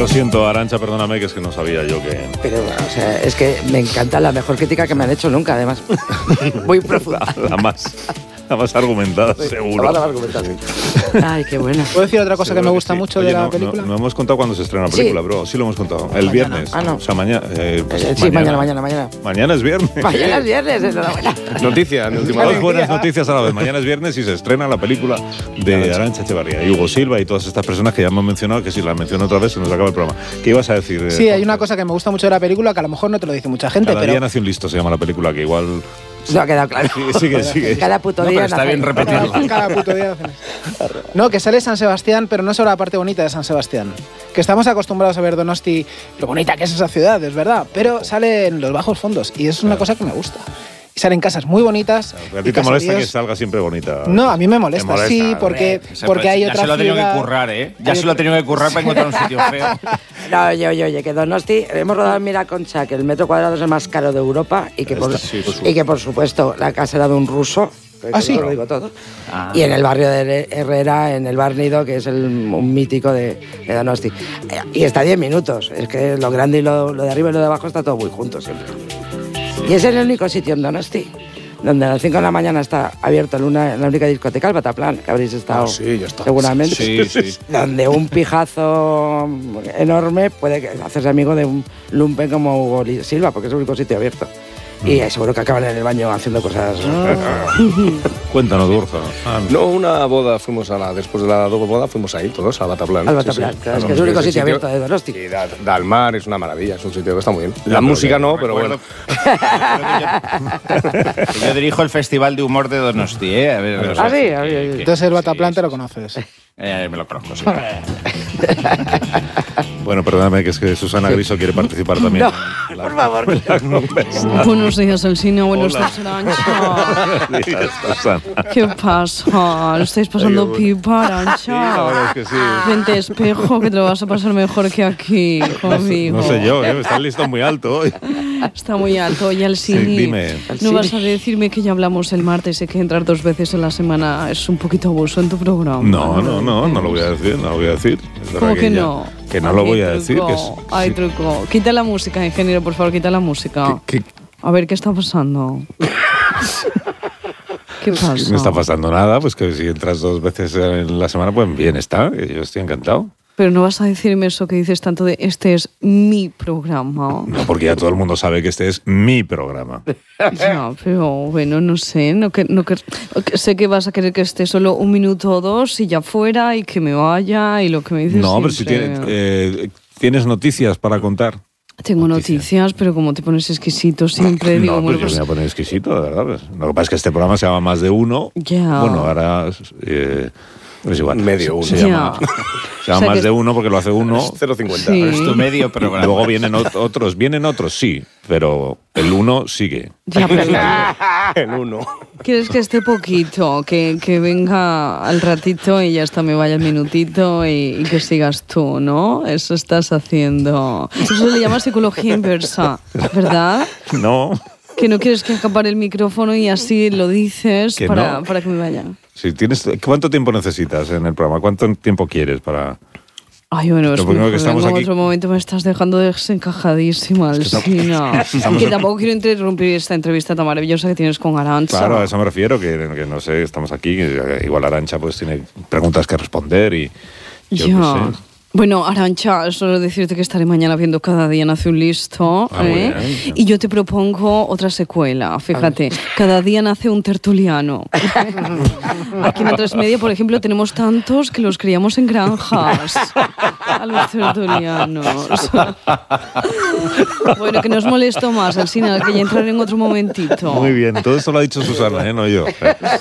Lo siento, Arantxa, perdóname, que es que no sabía yo que... Pero, o sea, es que me encanta, la mejor crítica que me han hecho nunca, además. Muy profunda. La más argumentada, seguro. La más argumentada. Ay, qué bueno. ¿Puedo decir otra cosa que me gusta mucho de la película? No hemos contado cuándo se estrena la película, bro. Sí lo hemos contado. El viernes. Ah, no. O sea, mañana. Sí, mañana. Mañana es viernes. Mañana es viernes, enhorabuena. Noticia, Dos buenas noticias a la vez. Mañana es viernes y se estrena la película de Arantxa Echevarría y Hugo Silva y todas estas personas que ya hemos mencionado, que si las menciono otra vez se nos acaba el programa. ¿Qué ibas a decir? Sí, hay una cosa que me gusta mucho de la película que a lo mejor no te lo dice mucha gente, Cada día nace un listo, se llama la película, que igual... No ha quedado claro. Sigue. Cada puto día. Está bien repetirlo. Cada puto día. No, que sale San Sebastián, pero no solo la parte bonita de San Sebastián. Que estamos acostumbrados a ver Donosti, lo bonita que es esa ciudad, es verdad. Pero sale en los bajos fondos y es una cosa que me gusta. Y salen casas muy bonitas. ¿A ti te molesta que salga siempre bonita? No, a mí me molesta, sí, porque hay otra ciudad... Ya se lo ha tenido que currar, ¿eh? Ya se lo ha tenido que currar para encontrar un sitio feo. No, oye, que Donosti, hemos rodado en Miraconcha, que el metro cuadrado es el más caro de Europa y que, por supuesto, la casa era de un ruso. Sí. Lo digo todo. Y en el barrio de Herrera, en el Bar Nido, que es un mítico de Donosti. Y está a 10 minutos. Es que lo grande y lo de arriba y lo de abajo está todo muy junto siempre. Y es el único sitio en Donosti donde a las 5 de la mañana está abierto la única discoteca, el Bataplan, que habréis estado seguramente. Sí. Donde un pijazo enorme puede hacerse amigo de un lumpen como Hugo Silva, porque es el único sitio abierto. Y seguro que acaban en el baño haciendo cosas... Cuéntanos, Borja. No, una boda después de la boda fuimos ahí todos, al Bataplan. Al Bataplan, claro, es que es el único sitio abierto de Donosti. Y da al mar, es una maravilla, es un sitio que está muy bien. La música no, pero bueno. Yo dirijo el Festival de Humor de Donosti, ¿eh? A ver, sí. Entonces el Bataplan te lo conoces. Me lo conozco, sí. Bueno, perdóname, que es que Susana Griso quiere participar también. No, por favor. Buenos días, Alsina. Buenos días, Arantxa. Buenos días, Susana. ¿Qué pasa? ¿Lo estáis pasando pipa, Arantxa? Sí, la verdad es que sí. Vente, espejo, que te lo vas a pasar mejor que aquí conmigo. No sé yo, está el listón muy alto hoy. Está muy alto. Oye, Alsini, Sí, dime. ¿no vas a decirme que ya hablamos el martes y que entrar 2 veces en la semana es un poquito abuso en tu programa? No lo voy a decir. Es ¿Cómo verdad que ya- no? Que no lo voy a decir. Hay truco. Quita la música, ingeniero, por favor, quita la música. A ver, ¿qué está pasando? ¿Qué pasa? No está pasando nada, pues que si entras 2 veces en la semana, pues bien está, que yo estoy encantado. Pero no vas a decirme eso que dices tanto de este es mi programa. No, porque ya todo el mundo sabe que este es mi programa. Ya, pero bueno, no sé. Sé que vas a querer que esté solo 1 minuto o 2 y ya fuera y que me vaya y lo que me dices. No, pero si siempre. tienes noticias para contar. Tengo noticias, pero como te pones exquisito siempre, digo, No, bueno, pues yo me voy a poner exquisito, de verdad. Pues. Lo que pasa es que este programa se llama Más de Uno. Ya. Bueno, ahora es igual. Medio uno. Se llama O sea Más que de Uno porque lo hace uno. Es 0,50. Sí. Es tu medio programa. Luego vienen otros. Vienen otros, sí, pero el uno sigue. ya, pero El uno. quieres que esté poquito, que venga al ratito y ya hasta me vaya el minutito y que sigas tú, ¿no? Eso estás haciendo. Eso se le llama psicología inversa, ¿verdad? No. Que no quieres que acapare el micrófono y así lo dices Que para no. que me vaya. Si tienes, ¿cuánto tiempo necesitas en el programa? ¿Cuánto tiempo quieres para...? Ay, bueno, es Lo primero que que estamos en aquí- otro momento me estás dejando desencajadísima, Alsina. Que tampoco quiero interrumpir esta entrevista tan maravillosa que tienes con Arantxa. Claro, a eso me refiero, que no sé, estamos aquí, que igual Arantxa pues tiene preguntas que responder y yo qué Ya. sé. Bueno, Arantxa, solo decirte que estaré mañana viendo Cada día nace un listo. Ah, muy bien. Y yo te propongo otra secuela, fíjate. Cada día nace un tertuliano. Aquí en A3 Media, por ejemplo, tenemos tantos que los criamos en granjas. A los tertulianos. Bueno, que no os molesto más, Alsina, que ya entraré en otro momentito. Muy bien, todo esto lo ha dicho Susana, no yo.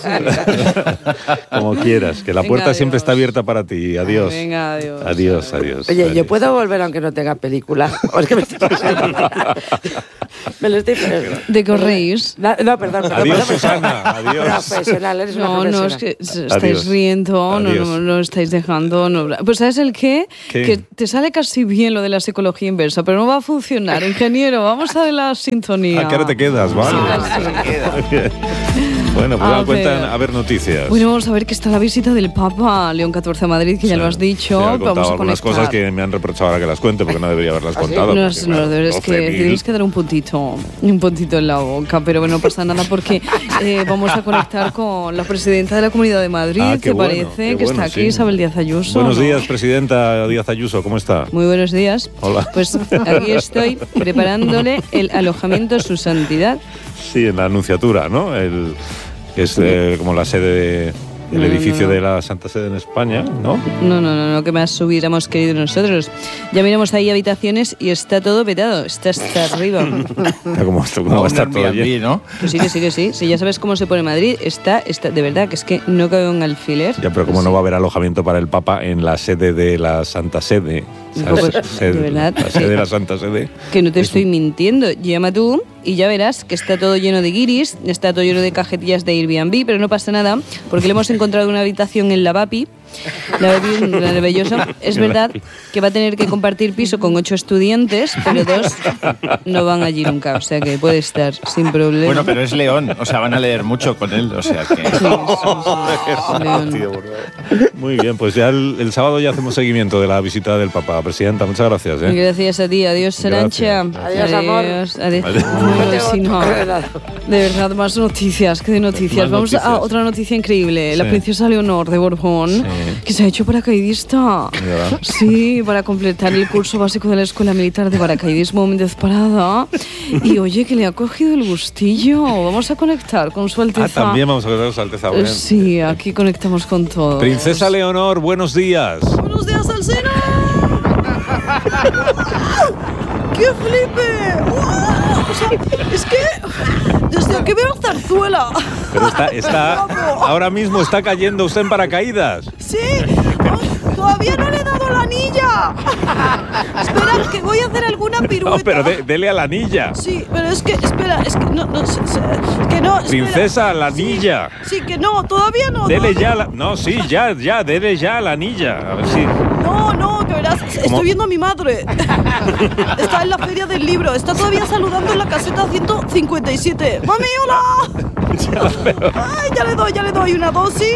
Como quieras, que la Venga, puerta siempre adiós. está abierta para ti. Adiós. Venga, adiós. Adiós. Oye, adiós. ¿yo puedo volver aunque no tenga película? ¿O es que me estoy me lo estoy... ¿De qué os reís? No, perdón. Adiós, Susana. Adiós. Profesional, eres una No, profesional. es que estáis Adiós. riendo, Adiós. no estáis dejando. No. Pues ¿sabes el qué? ¿Qué? Que te sale casi bien lo de la psicología inversa, pero no va a funcionar. Ingeniero, vamos a ver la sintonía. ¿A qué hora te quedas? Vale. Sí, sí. Muy bien. Bueno, pues cuentan a ver noticias. Bueno, vamos a ver que está la visita del Papa León XIV a Madrid, que ya lo has dicho. Sí, vamos a algunas cosas que me han reprochado ahora que las cuente, porque no debería haberlas contado. No, es que tienes que dar un puntito en la boca, pero bueno, no pasa nada porque vamos a conectar con la presidenta de la Comunidad de Madrid, ¿te parece? Que está aquí, Isabel Díaz Ayuso. Buenos días, presidenta Díaz Ayuso, ¿cómo está? Muy buenos días. Hola. Pues aquí estoy preparándole el alojamiento a su santidad. Sí, en la Anunciatura, ¿no? Es como la sede del edificio de la Santa Sede en España, ¿no? No, que más hubiéramos querido nosotros. Ya miramos ahí habitaciones y está todo petado, está hasta arriba. ¿Cómo va a estar todo allí, no? Pues sí. Si ya sabes cómo se pone Madrid, está de verdad que es que no cabe un alfiler. Ya, pero ¿cómo no va a haber alojamiento para el Papa en la sede de la Santa Sede? De verdad. La sede de la Santa Sede. Que no te estoy mintiendo. Llama tú y ya verás que está todo lleno de guiris, está todo lleno de cajetillas de Airbnb, pero no pasa nada, porque le hemos encontrado una habitación en la Bapi, maravilloso. Es verdad que va a tener que compartir piso con 8 estudiantes, pero 2 no van allí nunca, o sea que puede estar sin problema. Bueno, pero es León, o sea, van a leer mucho con él, o sea que... Sí, León. Muy bien, pues ya el sábado ya hacemos seguimiento de la visita del Papa. Presidenta, muchas gracias. Gracias a ti, adiós, Arantxa. Adiós, amor. De verdad, más noticias, que de noticias. Vamos a otra noticia increíble. La princesa Leonor de Borbón, que se ha hecho paracaidista. Sí, para completar el curso básico de la Escuela Militar de Paracaidismo Méndez Parada. Y oye, que le ha cogido el gustillo. Vamos a conectar con su Alteza. También vamos a conectar con su Alteza. Bien. Sí, aquí conectamos con todo. Princesa Leonor, buenos días. Buenos días, Alsina. ¡Qué flipe! ¡Wow! O sea, es que desde que veo Zarzuela. Pero está ahora mismo está cayendo usted en paracaídas. Sí, todavía no le he dado la anilla. Espera, que voy a hacer alguna pirueta. No, pero dele a la anilla. Sí, pero es que, espera, es que no, que no. Princesa, la anilla. Sí, que no, todavía no. Dele ya la... No, sí, ya, dele ya a la anilla. A ver si... No, que verás, estoy viendo a mi madre. Está en la feria del libro, está todavía saludando en la caseta 157. ¡Mami, hola! Ay, ya le doy una dosis.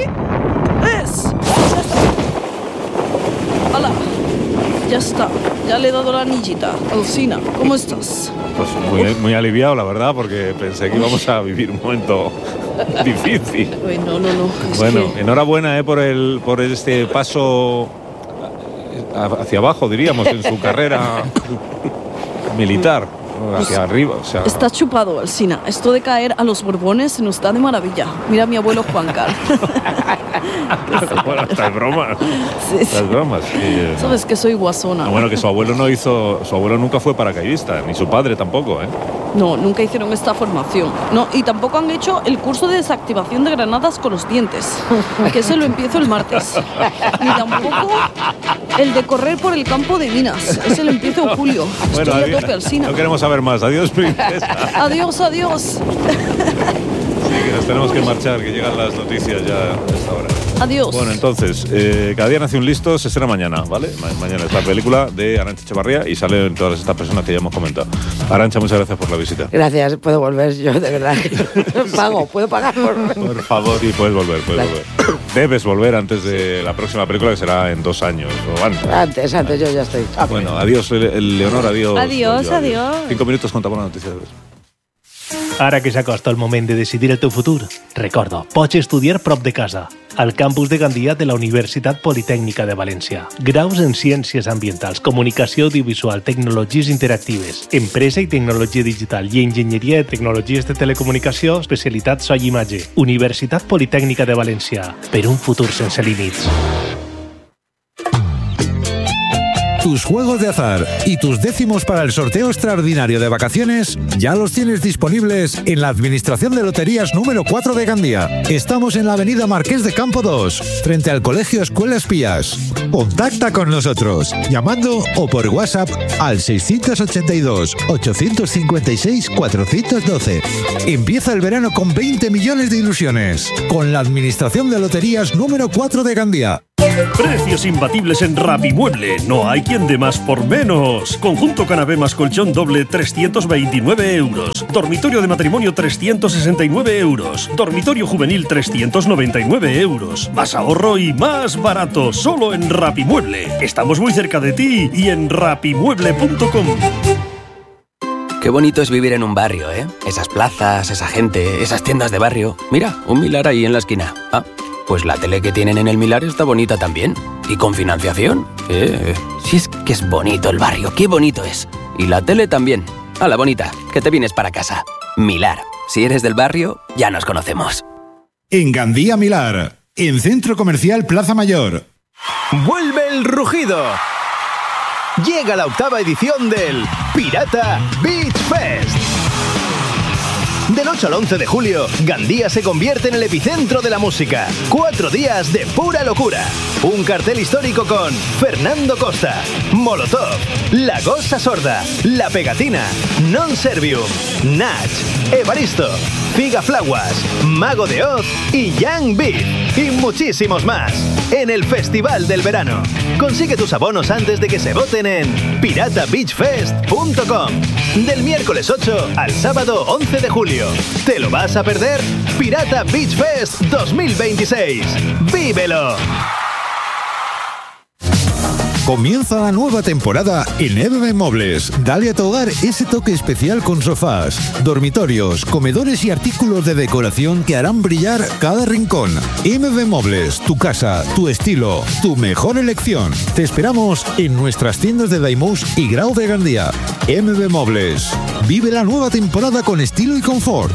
Hola, ya está, ya le he dado la anillita. Alsina, ¿cómo estás? Pues muy aliviado, la verdad, porque pensé que íbamos a vivir un momento difícil. No. Bueno, enhorabuena por este paso hacia abajo, diríamos, en su carrera militar. Hacia arriba, o sea... Está chupado, Alsina. Esto de caer a los Borbones se nos da de maravilla. Mira a mi abuelo Juan Carlos. Bueno, estas bromas. Sí. Estas bromas. Sabes que soy guasona. Bueno, que su abuelo nunca fue paracaidista, ni su padre tampoco, ¿eh? No, nunca hicieron esta formación. No, y tampoco han hecho el curso de desactivación de granadas con los dientes, que ese lo empiezo el martes. Ni tampoco el de correr por el campo de minas, ese lo empiezo en julio. Bueno, estoy a tope, Alsina. No queremos saber más. Adiós, princesa. Adiós. Sí, que nos tenemos que marchar, que llegan las noticias ya a esta hora. Adiós. Bueno, entonces, Cada día nace un listo, se estrena mañana, ¿vale? Mañana es la película de Arantxa Echevarría y salen todas estas personas que ya hemos comentado. Arantxa, muchas gracias por la visita. Gracias, puedo volver yo, de verdad. Puedo pagar por favor. Sí, puedes volver. Debes volver antes de la próxima película, que será en 2 años o antes. Antes, yo ya estoy. Bueno, adiós, Leonor, adiós. Adiós. 5 minutos, contamos la noticia. Ara que s'acosta el moment de decidir el teu futur, recorda, pots estudiar prop de casa, al campus de Gandia de la Universitat Politècnica de València. Graus en Ciències Ambientals, Comunicació Audiovisual, Tecnologies Interactives, Empresa i Tecnologia Digital i Enginyeria de Tecnologies de Telecomunicació, especialitat so i imatge. Universitat Politècnica de València, per un futur sense límits. Tus juegos de azar y tus décimos para el sorteo extraordinario de vacaciones ya los tienes disponibles en la Administración de Loterías número 4 de Gandía. Estamos en la avenida Marqués de Campo 2, frente al Colegio Escuela Espías. Contacta con nosotros, llamando o por WhatsApp al 682 856 412. Empieza el verano con 20 millones de ilusiones, con la Administración de Loterías número 4 de Gandía. Precios imbatibles en Rapimueble. No hay quien dé más por menos. Conjunto canapé más colchón doble 329 euros. Dormitorio de matrimonio 369 euros. Dormitorio juvenil 399 euros. Más ahorro y más barato. Solo en Rapimueble. Estamos muy cerca de ti y en rapimueble.com. Qué bonito es vivir en un barrio, ¿eh? Esas plazas, esa gente, esas tiendas de barrio. Mira, un Milar ahí en la esquina. Ah, pues la tele que tienen en el Milar está bonita también. Y con financiación. Si es que es bonito el barrio, qué bonito es. Y la tele también. Hala, bonita, que te vienes para casa. Milar. Si eres del barrio, ya nos conocemos. En Gandía Milar, en Centro Comercial Plaza Mayor. ¡Vuelve el rugido! Llega la 8ª edición del Pirata Beach Fest. Del 8 al 11 de julio, Gandía se convierte en el epicentro de la música. 4 días de pura locura. Un cartel histórico con Fernando Costa, Molotov, La Gosa Sorda, La Pegatina, Non Servium, Nach, Evaristo, Figaflaguas, Mago de Oz y Young Beat. Y muchísimos más. En el Festival del Verano. Consigue tus abonos antes de que se voten en piratabeachfest.com. Del miércoles 8 al sábado 11 de julio. ¿Te lo vas a perder? Pirata Beach Fest 2026. ¡Vívelo! Comienza la nueva temporada en MB Muebles. Dale a tu hogar ese toque especial con sofás, dormitorios, comedores y artículos de decoración que harán brillar cada rincón. MB Muebles, tu casa, tu estilo, tu mejor elección. Te esperamos en nuestras tiendas de Daimús y Grau de Gandía. MB Muebles. Vive la nueva temporada con estilo y confort.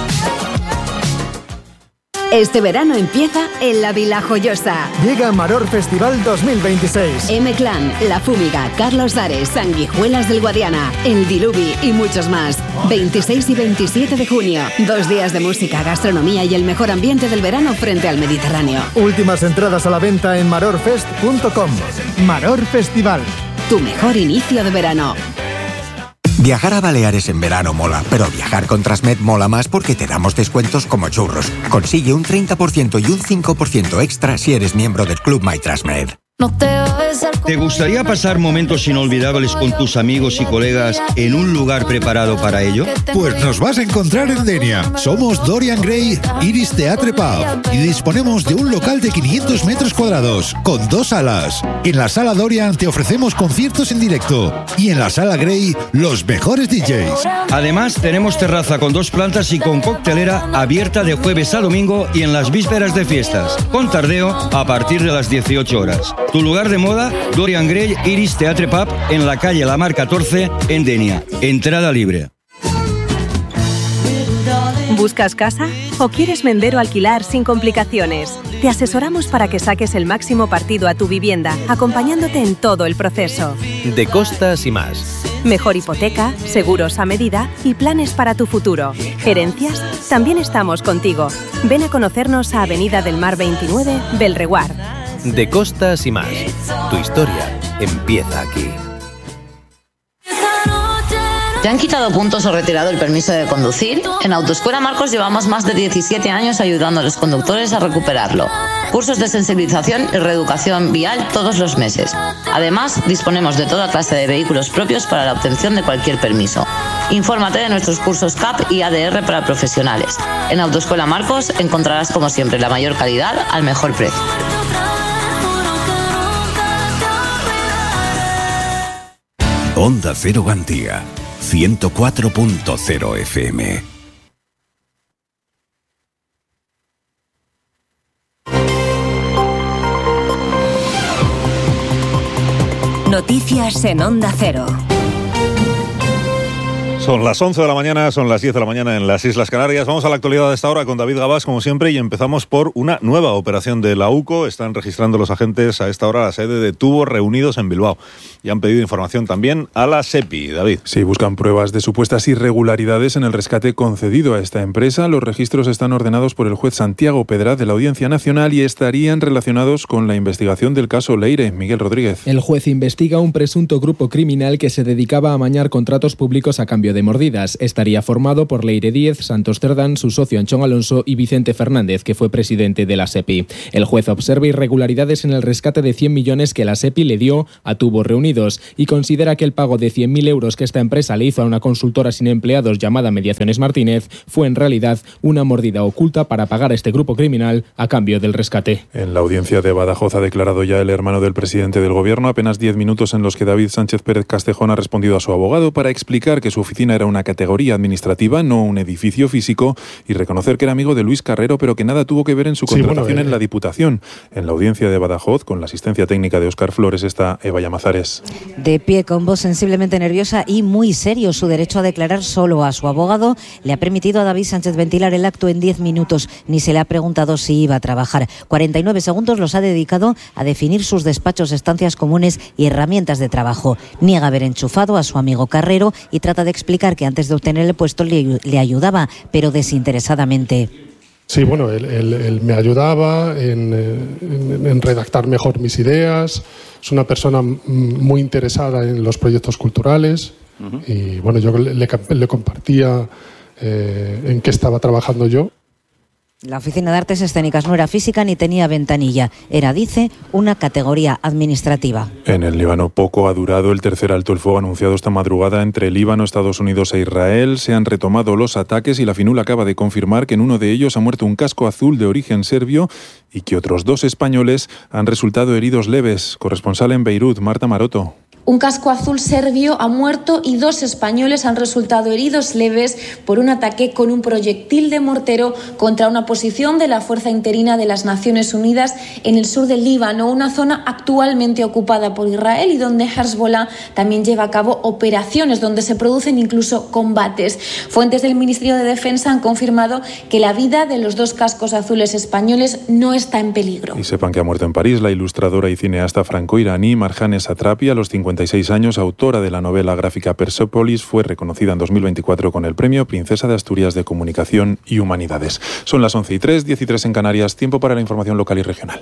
Este verano empieza en la Vila Joyosa. Llega Maror Festival 2026. M-Clan, La Fúmiga, Carlos Dares, Sanguijuelas del Guadiana, El Diluvi y muchos más. 26 y 27 de junio. 2 días de música, gastronomía y el mejor ambiente del verano frente al Mediterráneo. Últimas entradas a la venta en marorfest.com. Maror Festival. Tu mejor inicio de verano. Viajar a Baleares en verano mola, pero viajar con Transmed mola más porque te damos descuentos como churros. Consigue un 30% y un 5% extra si eres miembro del Club MyTransmed. ¿Te gustaría pasar momentos inolvidables con tus amigos y colegas en un lugar preparado para ello? Pues nos vas a encontrar en Denia. Somos Dorian Gray Iris Theatre Pub y disponemos de un local de 500 metros cuadrados con 2 salas. En la sala Dorian te ofrecemos conciertos en directo y en la sala Gray los mejores DJs. Además, tenemos terraza con 2 plantas y con coctelera abierta de jueves a domingo y en las vísperas de fiestas, con tardeo a partir de las 18 horas. Tu lugar de moda, Dorian Gray Iris Theatre Pub, en la calle La Mar 14, en Denia. Entrada libre. ¿Buscas casa? ¿O quieres vender o alquilar sin complicaciones? Te asesoramos para que saques el máximo partido a tu vivienda, acompañándote en todo el proceso. De Costas y más. Mejor hipoteca, seguros a medida y planes para tu futuro. ¿Herencias? También estamos contigo. Ven a conocernos a Avenida del Mar 29, Belreguard. De Costas y más. Tu historia empieza aquí. ¿Te han quitado puntos o retirado el permiso de conducir? En Autoescuela Marcos llevamos más de 17 años ayudando a los conductores a recuperarlo. Cursos de sensibilización y reeducación vial todos los meses. Además, disponemos de toda clase de vehículos propios para la obtención de cualquier permiso. Infórmate de nuestros cursos CAP y ADR para profesionales. En Autoescuela Marcos encontrarás, como siempre, la mayor calidad al mejor precio. Onda Cero Gandía, 104.0 FM. Noticias en Onda Cero. Son las 11 de la mañana, son las 10 de la mañana en las Islas Canarias. Vamos a la actualidad de esta hora con David Gabás, como siempre, y empezamos por una nueva operación de la UCO. Están registrando los agentes a esta hora la sede de tubos reunidos en Bilbao. y han pedido información también a la SEPI. David. Sí, buscan pruebas de supuestas irregularidades en el rescate concedido a esta empresa. Los registros están ordenados por el juez Santiago Pedraz de la Audiencia Nacional y estarían relacionados con la investigación del caso Leire. Miguel Rodríguez. El juez investiga un presunto grupo criminal que se dedicaba a amañar contratos públicos a cambio de mordidas. Estaría formado por Leire Díez, Santos Cerdán, su socio Anchón Alonso y Vicente Fernández, que fue presidente de la SEPI. El juez observa irregularidades en el rescate de 100 millones que la SEPI le dio a Tubos Reunidos y considera que el pago de 100.000 euros que esta empresa le hizo a una consultora sin empleados llamada Mediaciones Martínez fue en realidad una mordida oculta para pagar a este grupo criminal a cambio del rescate. En la audiencia de Badajoz ha declarado ya el hermano del presidente del gobierno, apenas 10 minutos en los que David Sánchez Pérez Castejón ha respondido a su abogado para explicar que su oficina era una categoría administrativa, no un edificio físico, y reconocer que era amigo de Luis Carrero, pero que nada tuvo que ver en su contratación en la Diputación. En la audiencia de Badajoz, con la asistencia técnica de Óscar Flores, está Eva Llamazares. De pie, con voz sensiblemente nerviosa y muy serio, su derecho a declarar solo a su abogado le ha permitido a David Sánchez ventilar el acto en 10 minutos. Ni se le ha preguntado si iba a trabajar. 49 segundos los ha dedicado a definir sus despachos, estancias comunes y herramientas de trabajo. Niega haber enchufado a su amigo Carrero y trata de explicar que antes de obtener el puesto le ayudaba, pero desinteresadamente. Sí, bueno, él me ayudaba en redactar mejor mis ideas. Es una persona muy interesada en los proyectos culturales. Y bueno, yo le compartía en qué estaba trabajando yo. La Oficina de Artes Escénicas no era física ni tenía ventanilla. Era, dice, una categoría administrativa. En el Líbano poco ha durado el tercer alto el fuego anunciado esta madrugada entre Líbano, Estados Unidos e Israel. Se han retomado los ataques y la FINUL acaba de confirmar que en uno de ellos ha muerto un casco azul de origen serbio y que otros 2 españoles han resultado heridos leves. Corresponsal en Beirut, Marta Maroto. Un casco azul serbio ha muerto y 2 españoles han resultado heridos leves por un ataque con un proyectil de mortero contra una posición de la Fuerza Interina de las Naciones Unidas en el sur del Líbano, una zona actualmente ocupada por Israel y donde Hezbollah también lleva a cabo operaciones donde se producen incluso combates. Fuentes del Ministerio de Defensa han confirmado que la vida de los 2 cascos azules españoles no está en peligro. Y sepan que ha muerto en París la ilustradora y cineasta franco-iraní Marjane Satrapi a los 56 años, autora de la novela gráfica Persepolis. Fue reconocida en 2024 con el premio Princesa de Asturias de Comunicación y Humanidades. Son las 11:03, 10:03 en Canarias. Tiempo para la información local y regional.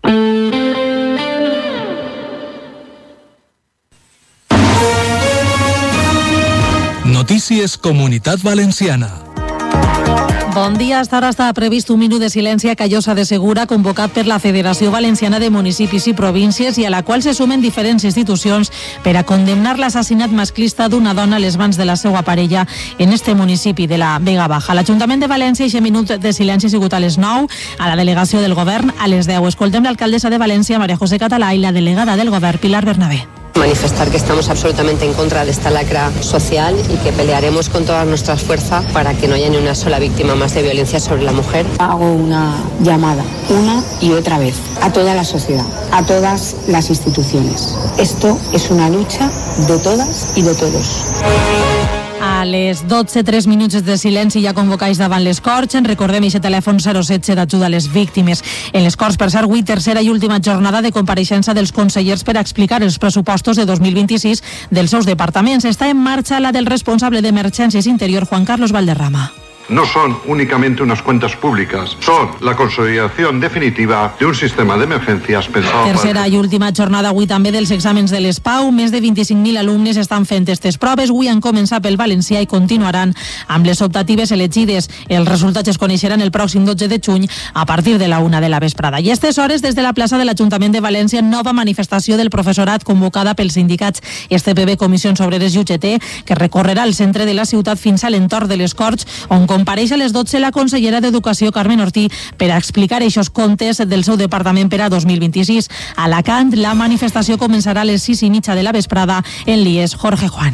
Notícies Comunitat Valenciana. Bon dia. Hasta ara estava previst un minut de silenci a Callosa de Segura, convocat per la Federació Valenciana de Municipis i Províncies i a la qual se sumen diferents institucions per a condemnar l'assassinat masclista d'una dona a les mans de la seva parella en este municipi de la Vega Baja. L'Ajuntament de València, aquest minut de silenci ha sigut a les 9, a la delegació del govern a les 10. Escoltem l'alcaldessa de València, María José Català, i la delegada del govern, Pilar Bernabé. Manifestar que estamos absolutamente en contra de esta lacra social y que pelearemos con todas nuestras fuerzas para que no haya ni una sola víctima más de violencia sobre la mujer. Hago una llamada, una y otra vez, a toda la sociedad, a todas las instituciones. Esto es una lucha de todas y de todos. A les 12, 3 minuts de silenci ja convocats davant les Corts. En recordem aquest telèfon 016 d'ajuda a les víctimes. En les Corts, per cert, avui tercera i última jornada de compareixença dels consellers per a explicar els pressupostos de 2026 dels seus departaments. Està en marxa la del responsable d'Emergències Interior, Juan Carlos Valderrama. No son únicamente unas cuentas públicas, son la consolidación definitiva de un sistema de emergencias pensado Tercera i última jornada avui també dels exàmens de l'ESPAU. Més de 25.000 alumnes estan fent aquestes proves. Avui han començat pel valencià i continuaran amb les optatives elegides. Els resultats es coneixeran el pròxim 12 de juny a partir de la 1 de la vesprada. I a aquestes hores, des de la plaça de l'Ajuntament de València, nova manifestació del professorat convocada pels sindicats STPB, Comissions Obreres i UGT, que recorrerà el centre de la ciutat fins a l'entorn de les Corts, on compareix a les 12 la consellera d'Educació, Carmen Ortí, per a explicar aquests comptes del seu departament per a 2026. A Alacant, la manifestació començarà a les 6:30 de la vesprada en l'IES Jorge Juan.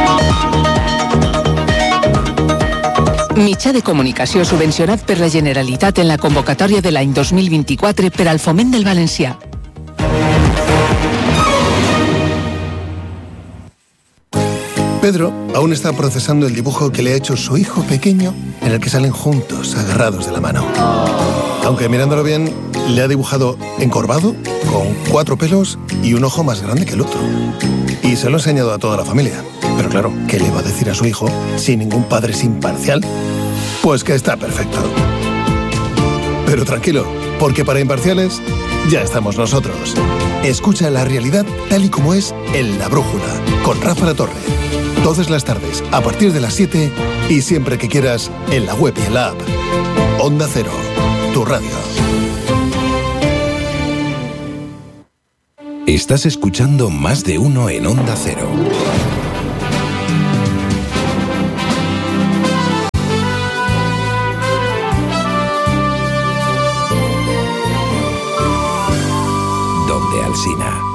Mitjà de comunicació subvencionat per la Generalitat en la convocatòria de l'any 2024 per al foment del valencià. Pedro aún está procesando el dibujo que le ha hecho su hijo pequeño, en el que salen juntos, agarrados de la mano. Aunque mirándolo bien, le ha dibujado encorvado, con 4 pelos y un ojo más grande que el otro. Y se lo ha enseñado a toda la familia. Pero claro, ¿qué le va a decir a su hijo si ningún padre es imparcial? Pues que está perfecto. Pero tranquilo, porque para imparciales ya estamos nosotros. Escucha la realidad tal y como es en La Brújula, con Rafa La Torre. Todas las tardes, a partir de las 7 y siempre que quieras, en la web y en la app. Onda Cero, tu radio. Estás escuchando Más de Uno en Onda Cero. Donde Alsina.